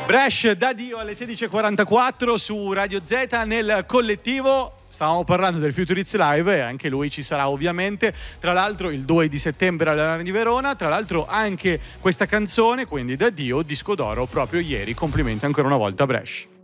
Bresh da Dio alle 16.44 su Radio Z nel collettivo. Stavamo parlando del Futuriz Live e anche lui ci sarà ovviamente, tra l'altro il 2 di settembre all'Arena di Verona, tra l'altro anche questa canzone, quindi da Dio, disco d'oro proprio ieri. Complimenti ancora una volta a Bresh.